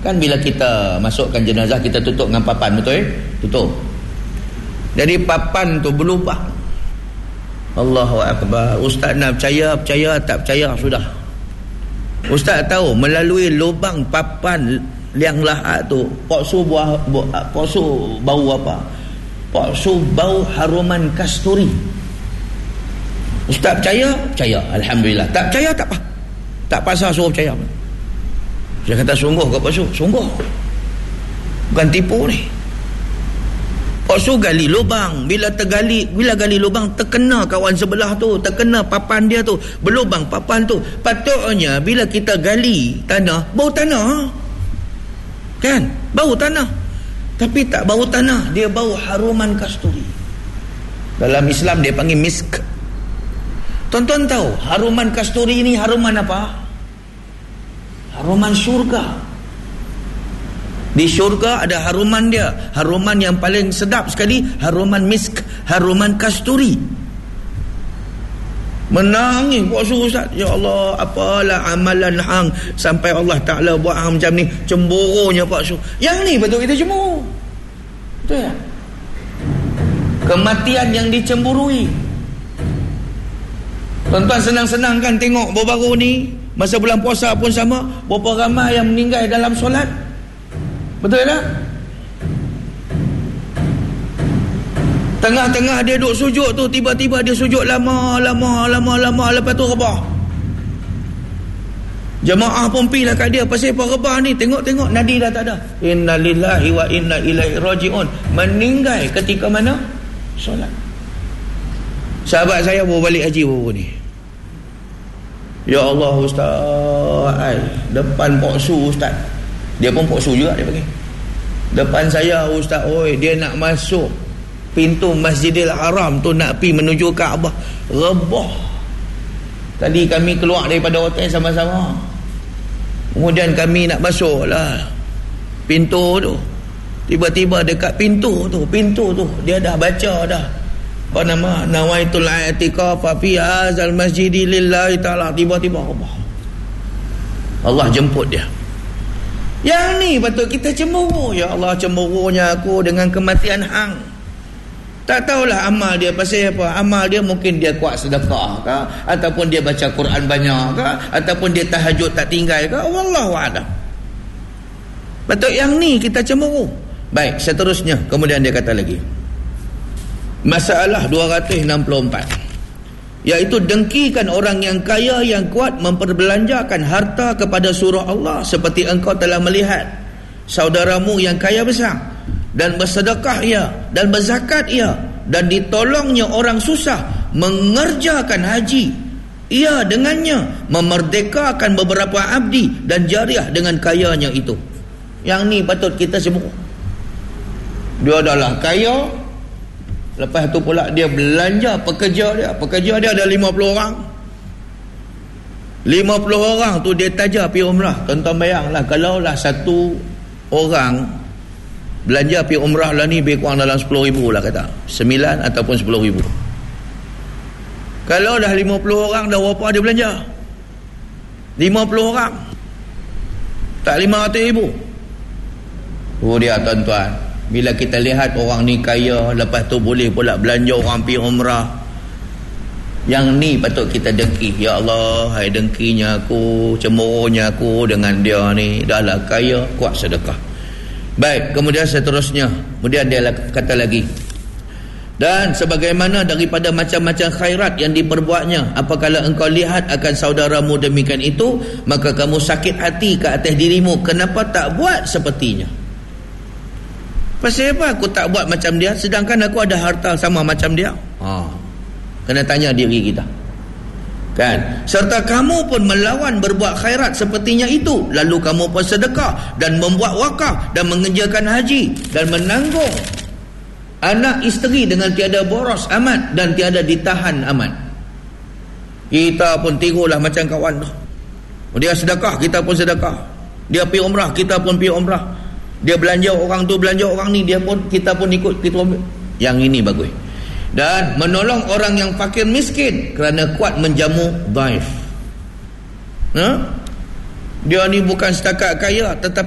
Kan bila kita masukkan jenazah, kita tutup dengan papan, betul? Tutup. Jadi papan tu berlubang. Allahu Akbar. Ustaz nak percaya, tak percaya sudah. Ustaz tahu melalui lubang papan liang lahat tu, poksu bau apa? Poksu bau haruman kasturi. Ustaz percaya? Percaya. Alhamdulillah. Tak percaya tak apa. Tak pasal suruh percaya. Dia kata sungguh ke poksu? Sungguh. Bukan tipu ni. Poksu gali lubang. Bila gali lubang, terkena kawan sebelah tu, terkena papan dia tu, berlubang papan tu. Patutnya bila kita gali tanah, bau tanah. Kan? Bau tanah. Tapi tak bau tanah, dia bau haruman kasturi. Dalam Islam dia panggil misk. Tuan-tuan tahu haruman kasturi ni haruman apa? Haruman syurga. Di syurga ada haruman dia. Haruman yang paling sedap sekali, haruman misk, haruman kasturi. Menangis poksu Ustaz. Ya Allah, apalah amalan hang sampai Allah Ta'ala buat hang macam ni. Cemburunya poksu. Yang ni betul kita cemburu. Betul ya? Kematian yang dicemburui. Tuan-tuan senang-senang kan tengok baru-baru ni, masa bulan puasa pun sama, berapa ramai yang meninggal dalam solat. Betul tak? Tengah-tengah dia duduk sujud tu, tiba-tiba dia sujud lama, lepas tu rebah. Jemaah pun pergilah kat dia, pasal apa rebah ni? Tengok nadi dah tak ada. Inna lillahi wa inna ilaihi raji'un. Meninggal ketika mana? Solat. Sahabat saya baru balik haji baru ni. Ya Allah Ustaz, depan poksu Ustaz. Dia pun poksu juga dia panggil. Depan saya Ustaz, dia nak masuk pintu Masjidil Haram tu, nak pergi menuju Kaabah. Rebah. Tadi kami keluar daripada hotel sama-sama. Kemudian kami nak masuk lah pintu tu. Tiba-tiba dekat pintu tu dia dah baca dah. Apa nama? Nawaitul i'tikafa fi hadzal masjidi lillahi ta'ala. Tiba-tiba rebah. Allah jemput dia. Yang ni patut kita cemburu. Ya Allah, cemburunya aku dengan kematian hang. Tak tahulah amal dia pasal apa. Amal dia mungkin dia kuat sedekah ke, ataupun dia baca Quran banyak ke, ataupun dia tahajud tak tinggal ke. Wallahu a'lam. Patut yang ni kita cemburu. Baik, seterusnya kemudian dia kata lagi. Masalah 264. Iaitu dengkikan orang yang kaya yang kuat memperbelanjakan harta kepada surah Allah, seperti engkau telah melihat saudaramu yang kaya besar dan bersedekah ia dan berzakat ia dan ditolongnya orang susah, mengerjakan haji ia dengannya, memerdekakan beberapa abdi dan jariah dengan kayanya itu. Yang ni patut kita cemburu. Dia adalah kaya, lepas tu pula dia belanja pekerja dia ada 50 orang. 50 orang tu dia taja pergi umrah. Tuan-tuan bayanglah, kalau lah satu orang belanja pergi umrah lah ni, lebih kurang dalam 10,000 lah kata, 9 ataupun 10,000. Kalau dah 50 orang, dah berapa dia belanja? 50 orang tak 500,000. Dia tuan-tuan, bila kita lihat orang ni kaya, lepas tu boleh pula belanja orang pergi umrah. Yang ni patut kita dengki. Ya Allah, hai dengkinya aku, cemburunya aku dengan dia ni. Dah lah kaya, kuat sedekah. Baik, kemudian seterusnya, kemudian dia kata lagi, dan sebagaimana daripada macam-macam khairat yang diperbuatnya, apabila engkau lihat akan saudaramu demikian itu, maka kamu sakit hati ke atas dirimu, kenapa tak buat sepertinya? Pasal apa aku tak buat macam dia, sedangkan aku ada harta sama macam dia? Kena tanya diri kita, kan? Serta kamu pun melawan berbuat khairat sepertinya itu, lalu kamu pun sedekah dan membuat wakaf dan mengerjakan haji dan menanggung anak isteri dengan tiada boros amat dan tiada ditahan amat. Kita pun tirulah macam kawan tu. Dia sedekah, kita pun sedekah. Dia pergi umrah, kita pun pergi umrah. Dia belanja orang tu, belanja orang ni, kita pun ikut, kita ambil. Yang ini bagus. Dan menolong orang yang fakir miskin kerana kuat menjamu dhaif. Dia ni bukan setakat kaya, tetapi